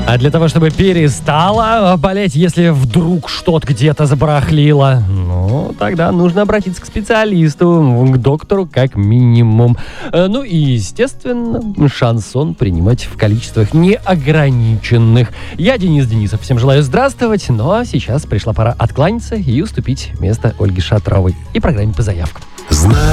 А для того, чтобы перестала болеть, если вдруг что-то где-то забарахлило, ну, тогда нужно обратиться к специалисту, к доктору как минимум. Ну и, естественно, шансон принимать в количествах неограниченных. Я Денис Денисов. Всем желаю здравствовать. Ну а сейчас пришла пора откланяться и уступить место Ольге Шатровой и программе по заявкам.